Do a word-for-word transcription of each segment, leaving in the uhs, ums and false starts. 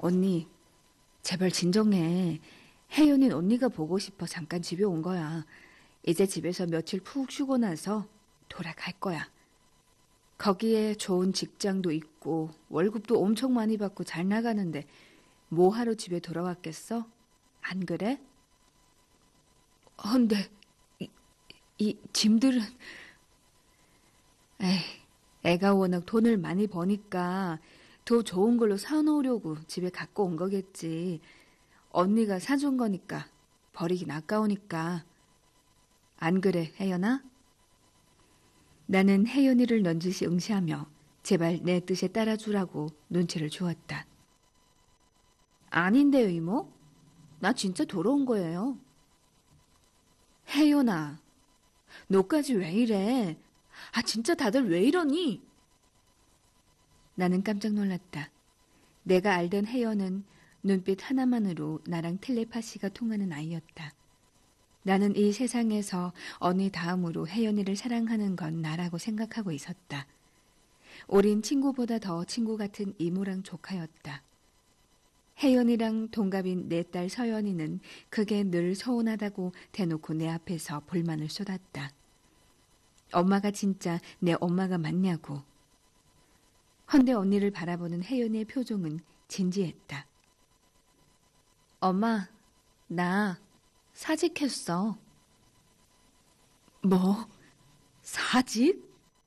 언니, 제발 진정해. 혜연이는 언니가 보고 싶어 잠깐 집에 온 거야. 이제 집에서 며칠 푹 쉬고 나서 돌아갈 거야. 거기에 좋은 직장도 있고 월급도 엄청 많이 받고 잘 나가는데 뭐하러 집에 돌아왔겠어? 안 그래? 근데 이, 이 짐들은... 에이, 애가 워낙 돈을 많이 버니까 더 좋은 걸로 사놓으려고 집에 갖고 온 거겠지. 언니가 사준 거니까 버리긴 아까우니까. 안 그래, 혜연아? 나는 혜연이를 넌지시 응시하며 제발 내 뜻에 따라주라고 눈치를 주었다. 아닌데요, 이모? 나 진짜 돌아온 거예요. 혜연아, 너까지 왜 이래? 아, 진짜 다들 왜 이러니? 나는 깜짝 놀랐다. 내가 알던 혜연은 눈빛 하나만으로 나랑 텔레파시가 통하는 아이였다. 나는 이 세상에서 언니 다음으로 혜연이를 사랑하는 건 나라고 생각하고 있었다. 우린 친구보다 더 친구 같은 이모랑 조카였다. 혜연이랑 동갑인 내 딸 서연이는 그게 늘 서운하다고 대놓고 내 앞에서 불만을 쏟았다. 엄마가 진짜 내 엄마가 맞냐고. 헌데 언니를 바라보는 혜연이의 표정은 진지했다. 엄마, 나 사직했어. 뭐? 사직?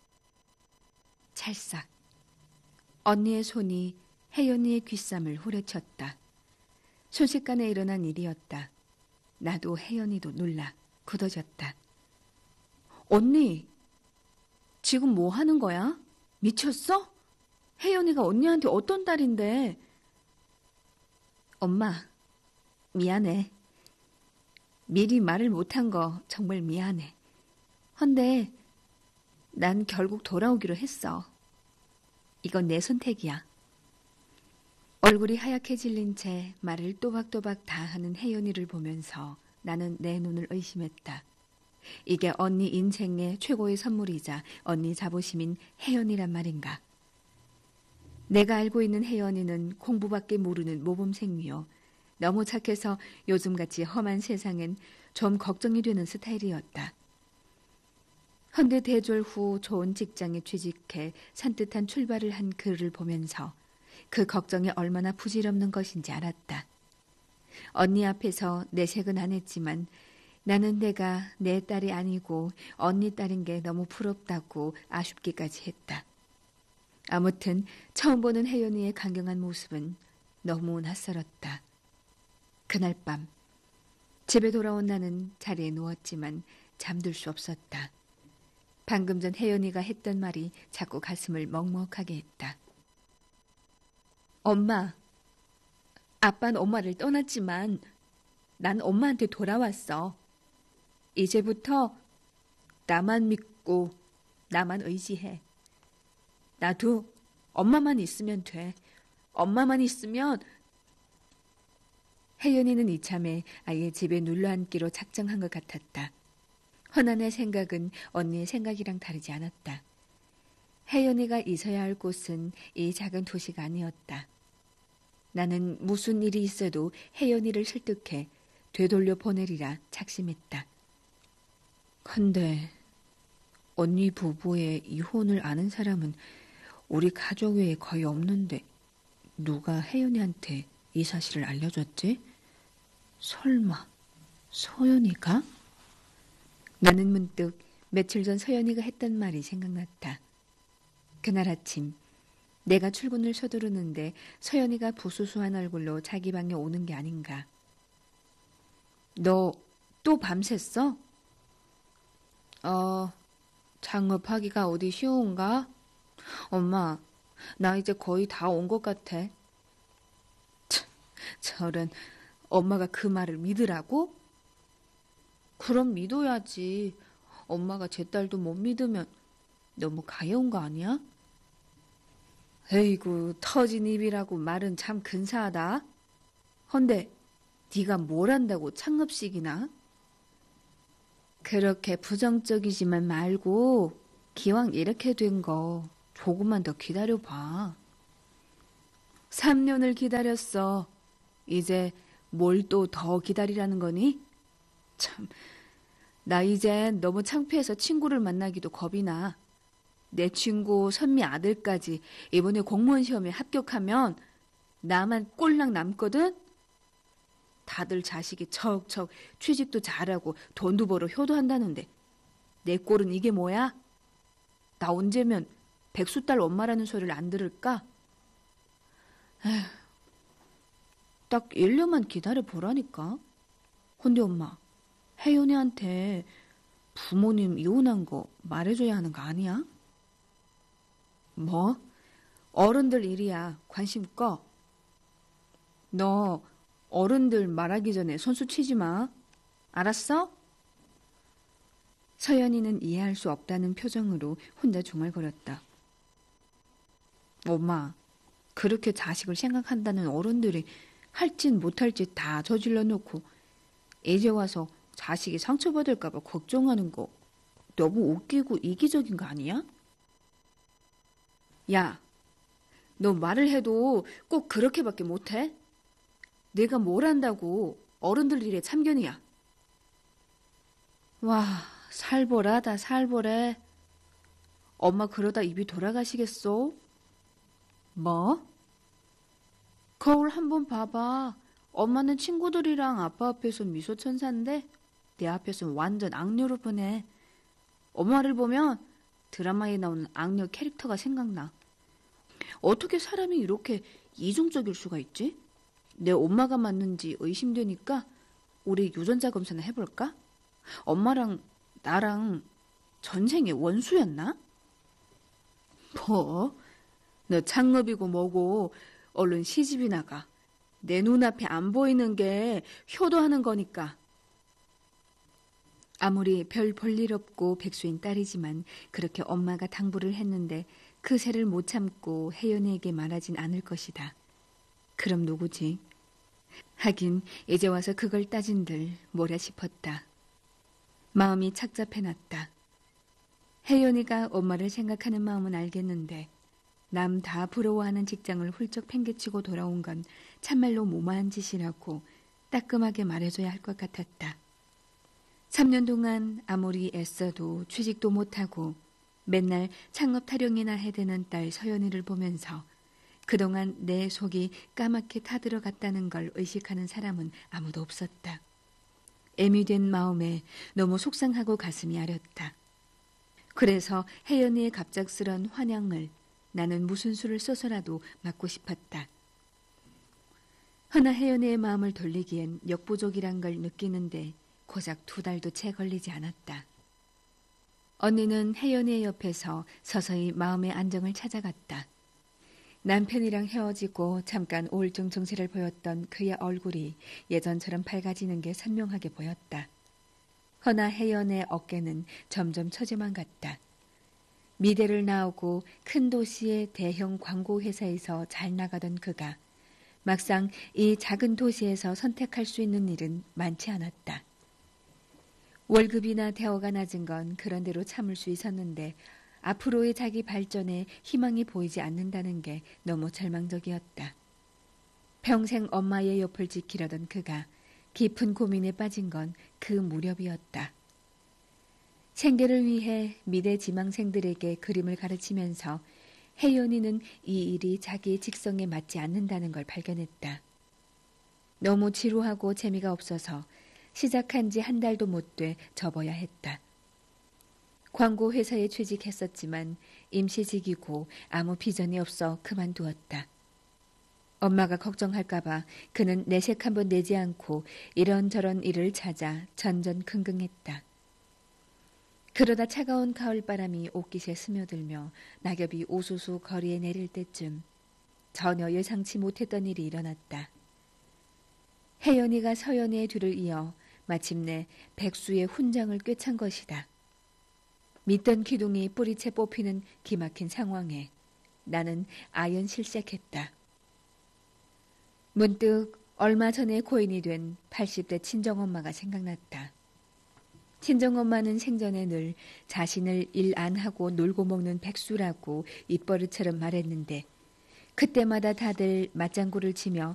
찰싹. 언니의 손이 혜연이의 귓삼을 후려쳤다. 순식간에 일어난 일이었다. 나도 혜연이도 놀라 굳어졌다. 언니, 지금 뭐 하는 거야? 미쳤어? 혜연이가 언니한테 어떤 딸인데? 엄마, 미안해. 미리 말을 못한 거 정말 미안해. 헌데 난 결국 돌아오기로 했어. 이건 내 선택이야. 얼굴이 하얗게 질린 채 말을 또박또박 다 하는 혜연이를 보면서 나는 내 눈을 의심했다. 이게 언니 인생의 최고의 선물이자 언니 자부심인 혜연이란 말인가. 내가 알고 있는 혜연이는 공부밖에 모르는 모범생이요. 너무 착해서 요즘같이 험한 세상엔 좀 걱정이 되는 스타일이었다. 헌데 대졸 후 좋은 직장에 취직해 산뜻한 출발을 한 그를 보면서 그 걱정이 얼마나 부질없는 것인지 알았다. 언니 앞에서 내색은 안 했지만 나는 내가 내 딸이 아니고 언니 딸인 게 너무 부럽다고 아쉽기까지 했다. 아무튼 처음 보는 혜연이의 강경한 모습은 너무 낯설었다. 그날 밤 집에 돌아온 나는 자리에 누웠지만 잠들 수 없었다. 방금 전 혜연이가 했던 말이 자꾸 가슴을 먹먹하게 했다. 엄마, 아빠는 엄마를 떠났지만 난 엄마한테 돌아왔어. 이제부터 나만 믿고 나만 의지해. 나도 엄마만 있으면 돼. 엄마만 있으면... 혜연이는 이참에 아예 집에 눌러앉기로 작정한 것 같았다. 허나의 생각은 언니의 생각이랑 다르지 않았다. 혜연이가 있어야 할 곳은 이 작은 도시가 아니었다. 나는 무슨 일이 있어도 혜연이를 설득해 되돌려 보내리라 작심했다. 근데 언니 부부의 이혼을 아는 사람은 우리 가족 외에 거의 없는데 누가 혜연이한테 이 사실을 알려줬지? 설마 서연이가? 나는 문득 며칠 전 서연이가 했던 말이 생각났다. 그날 아침 내가 출근을 서두르는데 서연이가 부수수한 얼굴로 자기 방에 오는 게 아닌가. 너 또 밤샜어? 어, 작업하기가 어디 쉬운가? 엄마, 나 이제 거의 다 온 것 같아. 참, 저런, 엄마가 그 말을 믿으라고? 그럼 믿어야지. 엄마가 제 딸도 못 믿으면 너무 가여운 거 아니야? 에이구, 터진 입이라고 말은 참 근사하다. 헌데 네가 뭘 안다고 창업식이나? 그렇게 부정적이지만 말고 기왕 이렇게 된 거 조금만 더 기다려봐. 삼 년을 기다렸어. 이제 뭘 또 더 기다리라는 거니? 참, 나 이제 너무 창피해서 친구를 만나기도 겁이 나. 내 친구 선미 아들까지 이번에 공무원 시험에 합격하면 나만 꼴랑 남거든? 다들 자식이 척척 취직도 잘하고 돈도 벌어 효도한다는데 내 꼴은 이게 뭐야? 나 언제면 백수딸 엄마라는 소리를 안 들을까? 에휴, 딱 일 년만 기다려보라니까. 근데 엄마, 혜연이한테 부모님 이혼한 거 말해줘야 하는 거 아니야? 뭐? 어른들 일이야. 관심 꺼. 너 어른들 말하기 전에 손수 치지 마. 알았어? 서연이는 이해할 수 없다는 표정으로 혼자 중얼거렸다. 엄마, 그렇게 자식을 생각한다는 어른들이 할 짓 못할 짓 다 저질러 놓고 이제 와서 자식이 상처받을까 봐 걱정하는 거 너무 웃기고 이기적인 거 아니야? 야, 너 말을 해도 꼭 그렇게밖에 못해? 내가 뭘 안다고 어른들 일에 참견이야. 와, 살벌하다 살벌해. 엄마 그러다 입이 돌아가시겠어? 뭐? 거울 한번 봐봐. 엄마는 친구들이랑 아빠 앞에서 미소천사인데 내 앞에서는 완전 악녀로 보내. 엄마를 보면 드라마에 나오는 악녀 캐릭터가 생각나. 어떻게 사람이 이렇게 이중적일 수가 있지? 내 엄마가 맞는지 의심되니까 우리 유전자 검사나 해볼까? 엄마랑 나랑 전생에 원수였나? 뭐? 너 창업이고 뭐고 얼른 시집이 나가. 내 눈앞에 안 보이는 게 효도하는 거니까. 아무리 별 볼일 없고 백수인 딸이지만 그렇게 엄마가 당부를 했는데 그 새를 못 참고 혜연이에게 말하진 않을 것이다. 그럼 누구지? 하긴 이제 와서 그걸 따진들 뭐라 싶었다. 마음이 착잡해놨다. 혜연이가 엄마를 생각하는 마음은 알겠는데 남 다 부러워하는 직장을 훌쩍 팽개치고 돌아온 건 참말로 무모한 짓이라고 따끔하게 말해줘야 할 것 같았다. 삼 년 동안 아무리 애써도 취직도 못하고 맨날 창업 타령이나 해대는 딸 서연이를 보면서 그동안 내 속이 까맣게 타들어갔다는 걸 의식하는 사람은 아무도 없었다. 애미 된 마음에 너무 속상하고 가슴이 아렸다. 그래서 혜연이의 갑작스런 환영을 나는 무슨 수를 써서라도 막고 싶었다. 허나 혜연이의 마음을 돌리기엔 역부족이란 걸 느끼는데 고작 두 달도 채 걸리지 않았다. 언니는 혜연이의 옆에서 서서히 마음의 안정을 찾아갔다. 남편이랑 헤어지고 잠깐 우울증 증세를 보였던 그의 얼굴이 예전처럼 밝아지는 게 선명하게 보였다. 허나 혜연의 어깨는 점점 처져만 갔다. 미대를 나오고 큰 도시의 대형 광고회사에서 잘 나가던 그가 막상 이 작은 도시에서 선택할 수 있는 일은 많지 않았다. 월급이나 대우가 낮은 건 그런대로 참을 수 있었는데 앞으로의 자기 발전에 희망이 보이지 않는다는 게 너무 절망적이었다. 평생 엄마의 옆을 지키려던 그가 깊은 고민에 빠진 건 그 무렵이었다. 생계를 위해 미대 지망생들에게 그림을 가르치면서 혜연이는 이 일이 자기의 직성에 맞지 않는다는 걸 발견했다. 너무 지루하고 재미가 없어서 시작한 지 한 달도 못 돼 접어야 했다. 광고회사에 취직했었지만 임시직이고 아무 비전이 없어 그만두었다. 엄마가 걱정할까봐 그는 내색 한번 내지 않고 이런저런 일을 찾아 전전긍긍했다. 그러다 차가운 가을바람이 옷깃에 스며들며 낙엽이 우수수 거리에 내릴 때쯤 전혀 예상치 못했던 일이 일어났다. 혜연이가 서연이의 뒤를 이어 마침내 백수의 훈장을 꿰찬 것이다. 믿던 기둥이 뿌리채 뽑히는 기막힌 상황에 나는 아연실색했다. 문득 얼마 전에 고인이 된 팔십 대 친정엄마가 생각났다. 친정엄마는 생전에 늘 자신을 일 안 하고 놀고 먹는 백수라고 입버릇처럼 말했는데 그때마다 다들 맞장구를 치며